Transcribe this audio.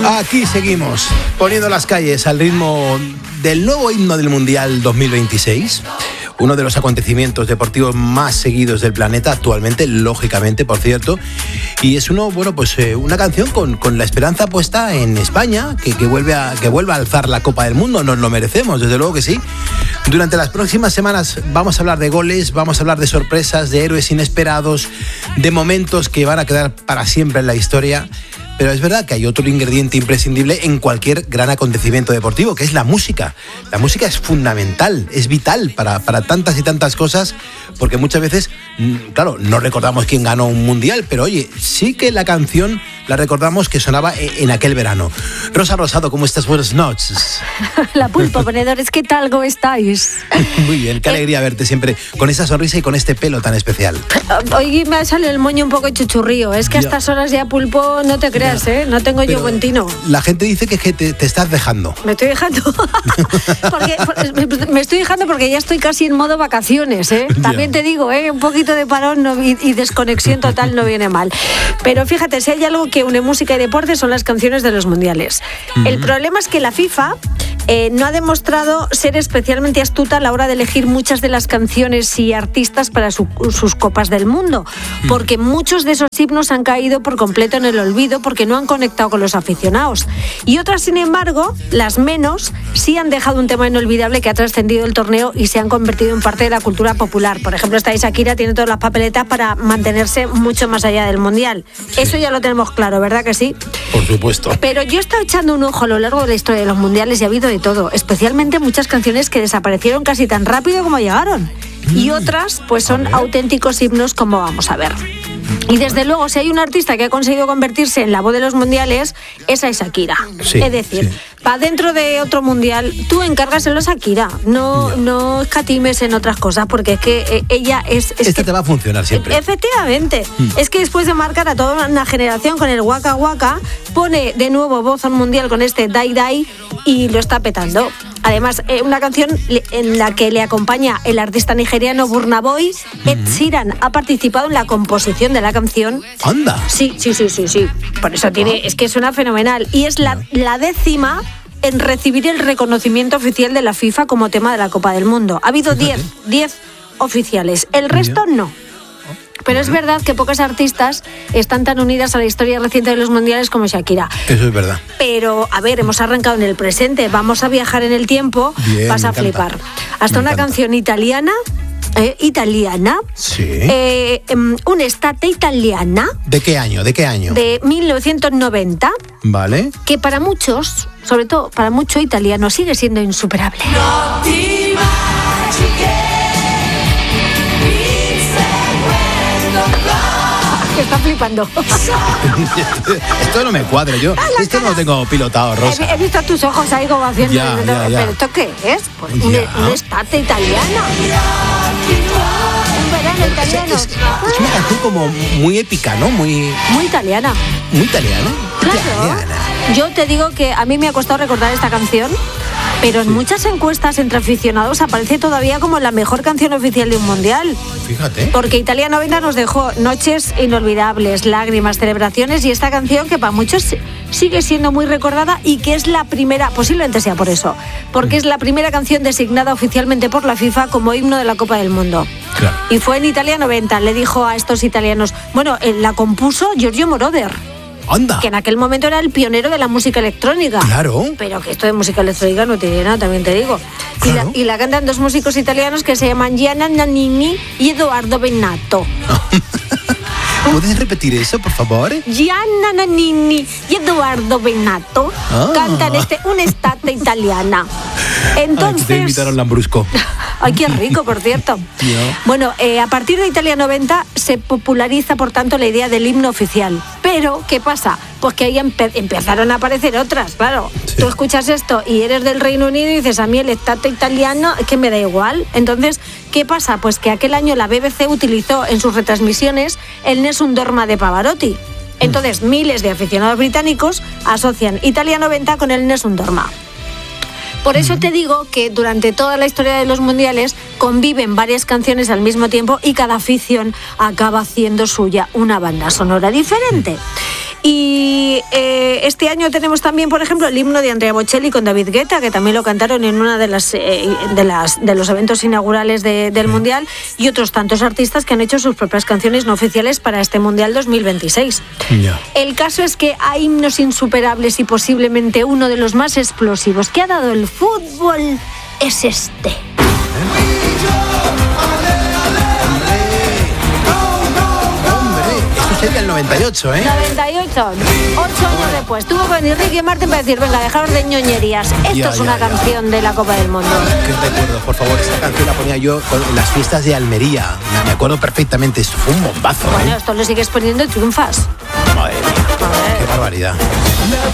Aquí seguimos, poniendo las calles al ritmo del nuevo himno del Mundial 2026. Uno de los acontecimientos deportivos más seguidos del planeta actualmente, lógicamente, por cierto. Y es una canción con la esperanza puesta en España, que vuelva a alzar la Copa del Mundo. Nos lo merecemos, desde luego que sí. Durante las próximas semanas vamos a hablar de goles, vamos a hablar de sorpresas, de héroes inesperados, de momentos que van a quedar para siempre en la historia. Pero es verdad que hay otro ingrediente imprescindible en cualquier gran acontecimiento deportivo, que es la música. La música es fundamental, es vital para tantas y tantas cosas, porque muchas veces, claro, no recordamos quién ganó un mundial, pero oye, sí que la canción la recordamos que sonaba en aquel verano. Rosa Rosado, ¿cómo estás? Buenas noches. La Pulpo, ponedores, ¿qué tal? ¿Cómo estáis? Muy bien, qué alegría verte siempre con esa sonrisa y con este pelo tan especial. Hoy me sale el moño un poco chuchurrío, es que a estas horas ya, Pulpo, no te creas. No tengo yo buen tino. La gente dice que te estás dejando. Me estoy dejando. Me estoy dejando porque ya estoy casi en modo vacaciones, ¿eh? También te digo, un poquito de parón y desconexión total no viene mal. Pero fíjate, si hay algo que une música y deporte son las canciones de los mundiales. El problema es que la FIFA no ha demostrado ser especialmente astuta a la hora de elegir muchas de las canciones y artistas para sus copas del mundo, porque muchos de esos himnos han caído por completo en el olvido porque no han conectado con los aficionados. Y otras, sin embargo, las menos, sí han dejado un tema inolvidable que ha trascendido el torneo y se han convertido en parte de la cultura popular. Por ejemplo, esta Shakira tiene todas las papeletas para mantenerse mucho más allá del mundial. Sí. Eso ya lo tenemos claro, ¿verdad que sí? Por supuesto. Pero yo he estado echando un ojo a lo largo de la historia de los mundiales y ha habido de todo, especialmente muchas canciones que desaparecieron casi tan rápido como llegaron. Y otras, pues son auténticos himnos, como vamos a ver. Y desde luego, si hay un artista que ha conseguido convertirse en la voz de los mundiales, esa es Shakira. Sí, es decir, para dentro de otro mundial, tú encárgaselo a Shakira. No escatimes en otras cosas, porque es que ella es Esta te va a funcionar siempre. Efectivamente. Es que después de marcar a toda una generación con el Waka Waka, pone de nuevo voz a un mundial con este Dai Dai y lo está petando. Además, una canción en la que le acompaña el artista nigeriano Burna Boy. Ed Sheeran ha participado en la composición de la canción. ¡Anda! Sí. Por eso es que suena fenomenal. Y es la 10ª en recibir el reconocimiento oficial de la FIFA como tema de la Copa del Mundo. Ha habido 10 oficiales. El resto no. Pero es verdad que pocas artistas están tan unidas a la historia reciente de los mundiales como Shakira. Eso es verdad. Pero, a ver, hemos arrancado en el presente, vamos a viajar en el tiempo, bien, vas a flipar. Hasta una canción italiana, sí. Un'estate italiana. ¿De qué año? De 1990. Vale. Que para muchos, sobre todo para mucho italiano, sigue siendo insuperable. No ti Que está flipando. Esto no me cuadra, yo esto no lo tengo pilotado, Rosa. He visto tus ojos ahí como haciendo... Ya. ¿Pero esto qué es? Pues un estate italiano. Un verano italiano. Es una canción como muy épica, ¿no? Muy italiana. Muy italiana. Claro. Italiana. Yo te digo que a mí me ha costado recordar esta canción, pero en muchas encuestas entre aficionados aparece todavía como la mejor canción oficial de un mundial. Fíjate. Porque Italia 90 nos dejó noches inolvidables, lágrimas, celebraciones, y esta canción que para muchos sigue siendo muy recordada y que es la primera, posiblemente sea por eso, porque es la primera canción designada oficialmente por la FIFA como himno de la Copa del Mundo. Claro. Y fue en Italia 90, le dijo a estos italianos, la compuso Giorgio Moroder. ¡Anda! Que en aquel momento era el pionero de la música electrónica. Claro. Pero que esto de música electrónica no tiene nada, también te digo. Claro. Y la cantan dos músicos italianos que se llaman Gianna Nannini y Edoardo Bennato. ¿Puedes repetir eso, por favor? Gianna Nannini y Edoardo Bennato cantan un'estate italiana. Entonces... te invitaron Lambrusco. Ay, qué rico, por cierto. Bueno, a partir de Italia 90 se populariza, por tanto, la idea del himno oficial. Pero, ¿qué pasa? Pues que ahí empezaron a aparecer otras, claro. Sí. Tú escuchas esto y eres del Reino Unido y dices, a mí el estate italiano es que me da igual. Entonces, ¿qué pasa? Pues que aquel año la BBC utilizó en sus retransmisiones el Nessun Dorma de Pavarotti. Entonces, miles de aficionados británicos asocian Italia 90 con el Nessun Dorma. Por eso te digo que durante toda la historia de los mundiales conviven varias canciones al mismo tiempo y cada afición acaba haciendo suya una banda sonora diferente. Y este año tenemos también, por ejemplo, el himno de Andrea Bocelli con David Guetta, que también lo cantaron en una de los eventos inaugurales del Mundial, y otros tantos artistas que han hecho sus propias canciones no oficiales para este Mundial 2026. Ya. El caso es que hay himnos insuperables y posiblemente uno de los más explosivos que ha dado el fútbol es este. Sería el 98, ¿eh? 98, 8 años después. Tuvo que venir Ricky Martin para decir, venga, dejaros de ñoñerías. Esto es una canción de la Copa del Mundo. Qué recuerdo, por favor, esta canción la ponía yo en las fiestas de Almería. Me acuerdo perfectamente, esto fue un bombazo. Bueno, esto lo sigues poniendo y triunfas. Madre mía, qué barbaridad.